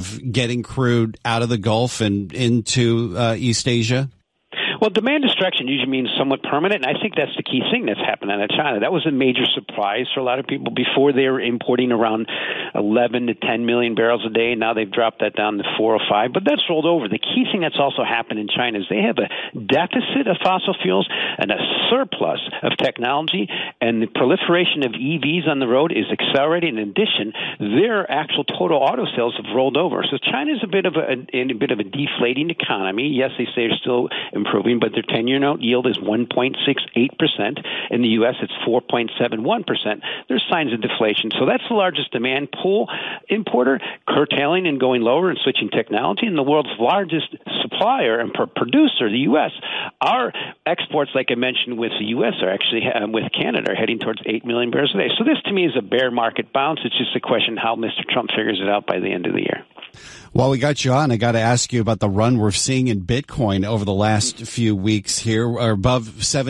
of getting crude out of the Gulf and into East Asia? Well, demand destruction usually means somewhat permanent, and I think that's the key thing that's happened out of China. That was a major surprise for a lot of people. Before, they were importing around 11 to 10 million barrels a day. Now they've dropped that down to 4 or 5, but that's rolled over. The key thing that's also happened in China is they have a deficit of fossil fuels and a surplus of technology, and the proliferation of EVs on the road is accelerating. In addition, their actual total auto sales have rolled over. So China is in a bit of a deflating economy. Yes, they say they're still improving, but their 10-year note yield is 1.68%. In the U.S., it's 4.71%. There's signs of deflation. So that's the largest demand pool importer, curtailing and going lower and switching technology. And the world's largest supplier and producer, the U.S., our exports, like I mentioned with the U.S., are actually, with Canada, are heading towards 8 million barrels a day. So this, to me, is a bear market bounce. It's just a question how Mr. Trump figures it out by the end of the year. While we got you on, I got to ask you about the run we're seeing in Bitcoin over the last few weeks here. We're above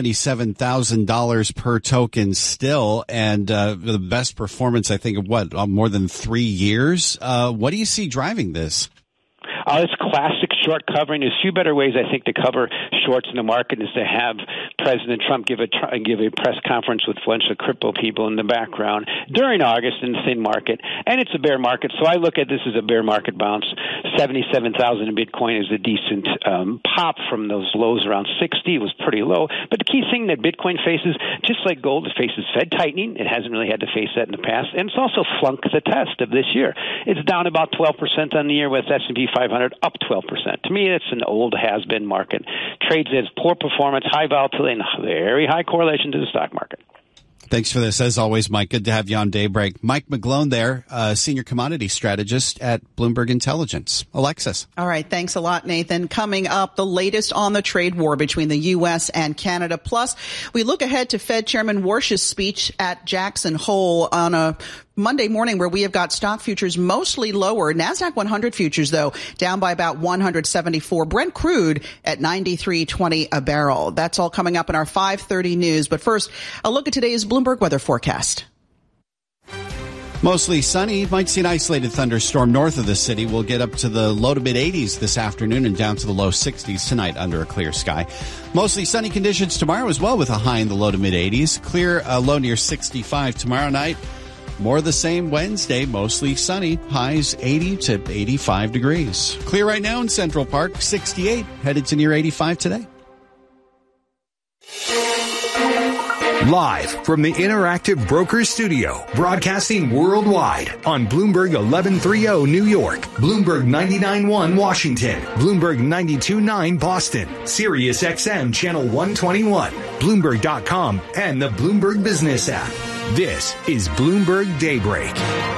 $77,000 per token still, and the best performance, I think, of more than 3 years. What do you see driving this? It's classic short covering. There's few better ways, I think, to cover shorts in the market is to have President Trump give a press conference with a bunch of crypto people in the background during August in the thin market, and it's a bear market. So I look at this as a bear market bounce. 77,000 in Bitcoin is a decent pop from those lows around 60. It was pretty low. But the key thing that Bitcoin faces, just like gold, it faces Fed tightening. It hasn't really had to face that in the past, and it's also flunked the test of this year. It's down about 12% on the year with S&P 500 up 12%. To me, it's an old has-been market. Trades as poor performance, high volatility, and very high correlation to the stock market. Thanks for this, as always, Mike. Good to have you on Daybreak. Mike McGlone there, senior commodity strategist at Bloomberg Intelligence. Alexis. All right. Thanks a lot, Nathan. Coming up, the latest on the trade war between the U.S. and Canada. Plus, we look ahead to Fed Chairman Warsh's speech at Jackson Hole on a Monday morning, where we have got stock futures mostly lower. NASDAQ 100 futures, though, down by about 174. Brent crude at $93.20 a barrel. That's all coming up in our 5:30 news. But first, a look at today's Bloomberg weather forecast. Mostly sunny. Might see an isolated thunderstorm north of the city. We'll get up to the low to mid-80s this afternoon and down to the low 60s tonight under a clear sky. Mostly sunny conditions tomorrow as well, with a high in the low to mid-80s. Clear, low near 65 tomorrow night. More of the same Wednesday, mostly sunny, highs 80 to 85 degrees. Clear right now in Central Park, 68, headed to near 85 today. Live from the Interactive Brokers Studio, broadcasting worldwide on Bloomberg 1130 New York, Bloomberg 99.1 Washington, Bloomberg 92.9 Boston, Sirius XM Channel 121, Bloomberg.com, and the Bloomberg Business app. This is Bloomberg Daybreak.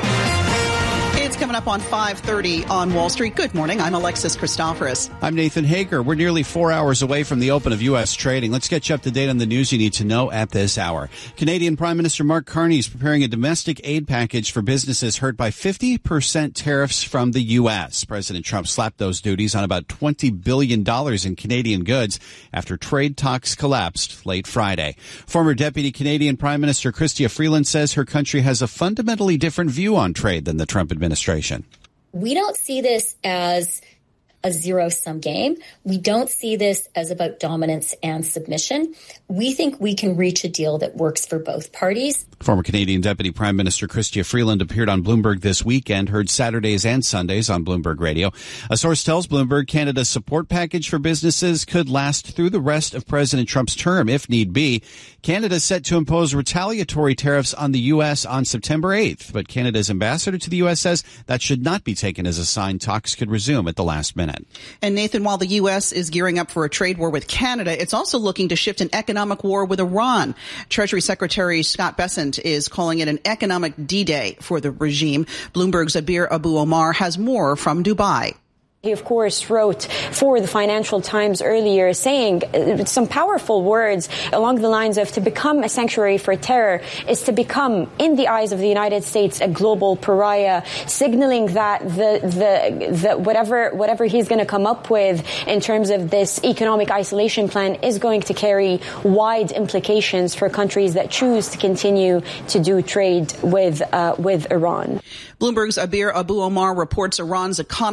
It's coming up on 5:30 on Wall Street. Good morning. I'm Alexis Christoforous. I'm Nathan Hager. We're nearly 4 hours away from the open of U.S. trading. Let's get you up to date on the news you need to know at this hour. Canadian Prime Minister Mark Carney is preparing a domestic aid package for businesses hurt by 50% tariffs from the U.S. President Trump slapped those duties on about $20 billion in Canadian goods after trade talks collapsed late Friday. Former Deputy Canadian Prime Minister Chrystia Freeland says her country has a fundamentally different view on trade than the Trump administration. We don't see this as a zero-sum game. We don't see this as about dominance and submission. We think we can reach a deal that works for both parties. Former Canadian Deputy Prime Minister Chrystia Freeland appeared on Bloomberg this weekend, heard Saturdays and Sundays on Bloomberg Radio. A source tells Bloomberg Canada's support package for businesses could last through the rest of President Trump's term, if need be. Canada is set to impose retaliatory tariffs on the U.S. on September 8th, but Canada's ambassador to the U.S. says that should not be taken as a sign talks could resume at the last minute. And Nathan, while the U.S. is gearing up for a trade war with Canada, it's also looking to shift an economic war with Iran. Treasury Secretary Scott Bessent is calling it an economic D-Day for the regime. Bloomberg's Abir Abu Omar has more from Dubai. He, of course, wrote for the Financial Times earlier saying some powerful words along the lines of to become a sanctuary for terror is to become, in the eyes of the United States, a global pariah, signaling that the whatever he's going to come up with in terms of this economic isolation plan is going to carry wide implications for countries that choose to continue to do trade with Iran. Bloomberg's Abir Abu Omar reports Iran's economy